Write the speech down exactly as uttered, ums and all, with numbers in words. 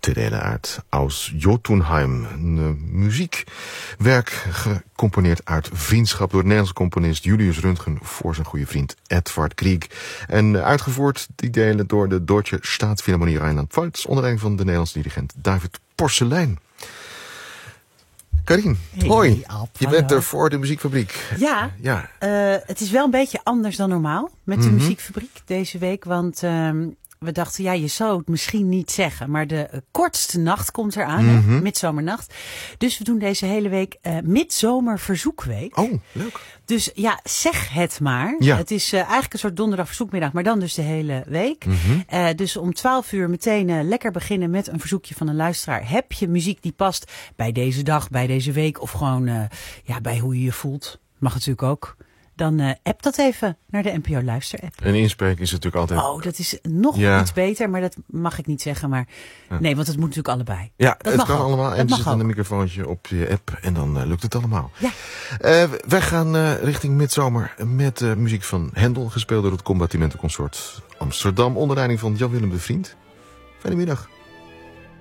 te delen uit Aus Jotunheim. Een uh, muziekwerk gecomponeerd uit vriendschap door de Nederlandse componist Julius Röntgen voor zijn goede vriend Edvard Grieg. En uh, uitgevoerd die delen door de Deutsche Staatsphilharmonie Rijnland-Pfalz onder leiding van de Nederlandse dirigent David Porcelein. Karin, hey, hoi. Ab, je bent er voor de muziekfabriek. Ja, ja. Uh, het is wel een beetje anders dan normaal met de mm-hmm. muziekfabriek deze week. Want uh, we dachten, ja, je zou het misschien niet zeggen. Maar de uh, kortste nacht komt eraan, mm-hmm. midzomernacht. Dus we doen deze hele week uh, midzomerverzoekweek. Oh, leuk. Dus ja, zeg het maar. Ja. Het is uh, eigenlijk een soort donderdag verzoekmiddag, maar dan dus de hele week. Mm-hmm. Uh, dus om twaalf uur meteen uh, lekker beginnen met een verzoekje van een luisteraar. Heb je muziek die past bij deze dag, bij deze week of gewoon uh, ja, bij hoe je je voelt? Mag natuurlijk ook. Dan uh, app dat even naar de N P O Luister-app. En inspreken is natuurlijk altijd... Oh, dat is nog ja. iets beter, maar dat mag ik niet zeggen. Maar ja. nee, want het moet natuurlijk allebei. Ja, dat het mag kan ook. allemaal. Dat en er zit ook. een microfoontje op je app en dan uh, lukt het allemaal. Ja. Uh, wij gaan uh, richting midzomer met uh, muziek van Hendel, gespeeld door het Combattimentenconsort Amsterdam, onder leiding van Jan-Willem de Vriend. Fijne middag.